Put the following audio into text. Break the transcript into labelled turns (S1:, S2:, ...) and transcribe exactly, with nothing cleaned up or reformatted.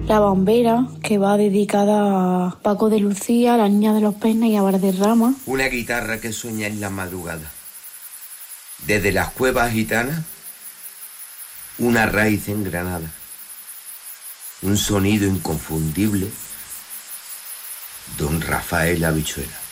S1: La bombera, que va dedicada a Paco de Lucía, a la Niña de los Peines y a Valderrama.
S2: Una guitarra que sueña en la madrugada. Desde las cuevas gitanas, una raíz en Granada. Un sonido inconfundible, don Rafael Habichuela.